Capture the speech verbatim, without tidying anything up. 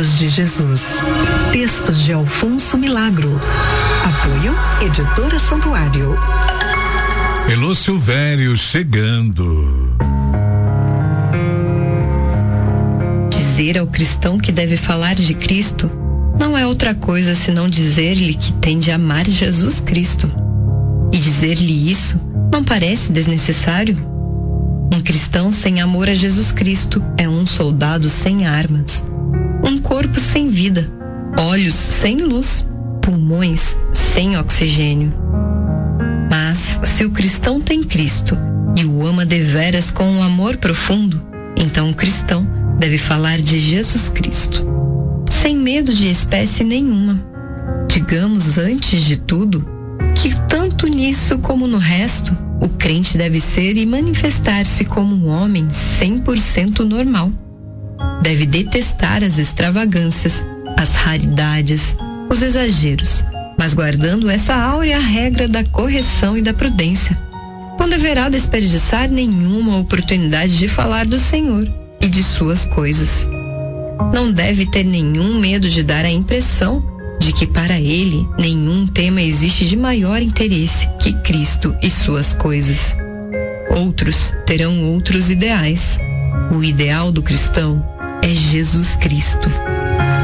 Passos de Jesus. Textos de Alfonso Milagro. Apoio Editora Santuário. Elô Silvério chegando. Dizer ao cristão que deve falar de Cristo não é outra coisa senão dizer-lhe que tem de amar Jesus Cristo. E dizer-lhe isso não parece desnecessário? Um cristão sem amor a Jesus Cristo é um soldado sem armas, um corpo sem vida, olhos sem luz, pulmões sem oxigênio. Mas se o cristão tem Cristo e o ama deveras com um amor profundo, então o cristão deve falar de Jesus Cristo, sem medo de espécie nenhuma. Digamos, antes de tudo, que tanto nisso como no resto, o crente deve ser e manifestar-se como um homem cem por cento normal. Deve detestar as extravagâncias, as raridades, os exageros, mas guardando essa áurea regra da correção e da prudência. Não deverá desperdiçar nenhuma oportunidade de falar do Senhor e de suas coisas. Não deve ter nenhum medo de dar a impressão de que para ele nenhum tema existe de maior interesse que Cristo e suas coisas. Outros terão outros ideais. O ideal do cristão é Jesus Cristo.